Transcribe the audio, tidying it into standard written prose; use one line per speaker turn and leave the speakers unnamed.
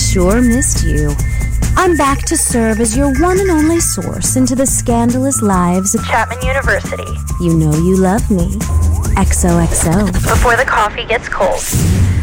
sure missed you. I'm back to serve as your one and only source into the scandalous lives of
Chapman University.
You know you love me. XOXO.
Before the coffee gets cold.